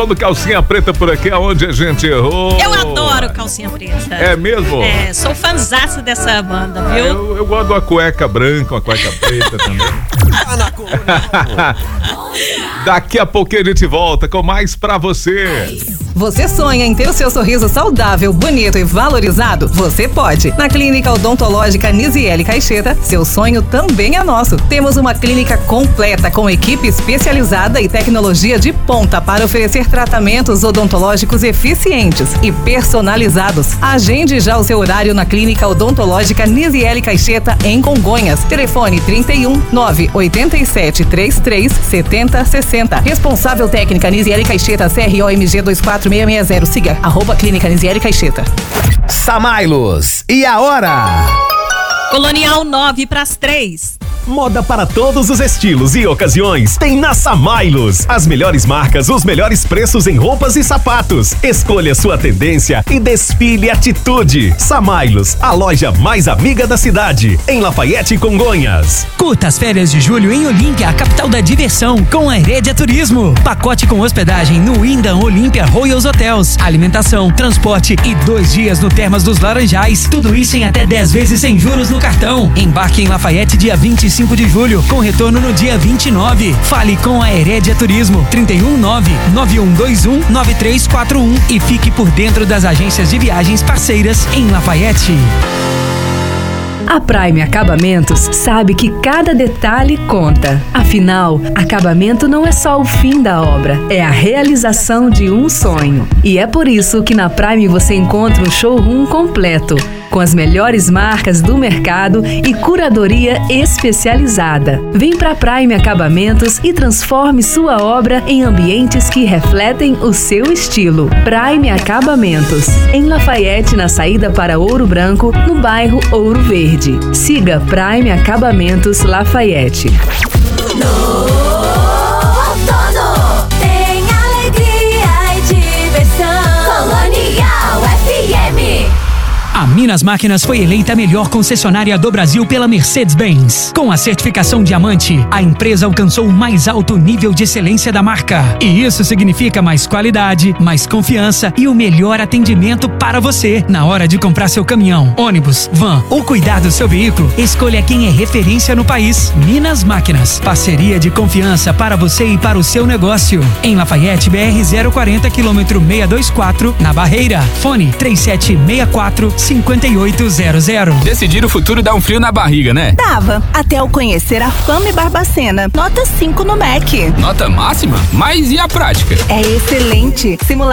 som do Calcinha Preta por aqui, aonde a gente errou. Eu adoro Calcinha Preta. É mesmo? É, sou fãzaça dessa banda, viu? Eu gosto de uma cueca branca, uma cueca preta também. Daqui a pouquinho a gente volta com mais pra você. Você sonha em ter o seu sorriso saudável, bonito e valorizado? Você pode. Na Clínica Odontológica Nisiele Caixeta, seu sonho também é nosso. Temos uma clínica completa com equipe especializada e tecnologia de ponta para oferecer tratamentos odontológicos eficientes e personalizados. Agende já o seu horário na Clínica Odontológica Nisiele Caixeta em Congonhas. Telefone 31 987 33 70 60. Responsável técnica Nisiele Caixeta, CROMG 24660. Siga @Clínica Nisiele Caixeta. Samailos, e a hora? Colonial 9:03. Moda para todos os estilos e ocasiões tem na Samailos. As melhores marcas, os melhores preços em roupas e sapatos. Escolha sua tendência e desfile atitude. Samailos, a loja mais amiga da cidade, em Lafayette, Congonhas. Curta as férias de julho em Olímpia, a capital da diversão, com a Herédia Turismo. Pacote com hospedagem no Wyndham Olímpia Royals Hotels, alimentação, transporte e 2 dias no Termas dos Laranjais. Tudo isso em até 10 vezes sem juros no cartão. Embarque em Lafayette dia 25 de julho, com retorno no dia 29. Fale com a Herédia Turismo, 319-9121-9341 e fique por dentro das agências de viagens parceiras em Lafayette. A Prime Acabamentos sabe que cada detalhe conta. Afinal, acabamento não é só o fim da obra, é a realização de um sonho. E é por isso que na Prime você encontra um showroom completo, com as melhores marcas do mercado e curadoria especializada. Vem pra Prime Acabamentos e transforme sua obra em ambientes que refletem o seu estilo. Prime Acabamentos, em Lafayette, na saída para Ouro Branco, no bairro Ouro Verde. Siga Prime Acabamentos Lafayette. No outono tem alegria e diversão. Colonial FM. A Minas Máquinas foi eleita a melhor concessionária do Brasil pela Mercedes-Benz. Com a certificação Diamante, a empresa alcançou o mais alto nível de excelência da marca. E isso significa mais qualidade, mais confiança e o melhor atendimento para você na hora de comprar seu caminhão, ônibus, van ou cuidar do seu veículo. Escolha quem é referência no país. Minas Máquinas, parceria de confiança para você e para o seu negócio. Em Lafayette, BR 040 km 624, na Barreira. Fone 3764-5800. Decidir o futuro dá um frio na barriga, né? Dava, até eu conhecer a Fame Barbacena. Nota 5 no MEC. Nota máxima? Mas e a prática? É excelente.